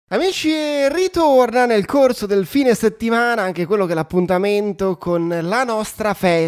Amici, ritorna nel corso del fine settimana anche quello che è l'appuntamento con la nostra festa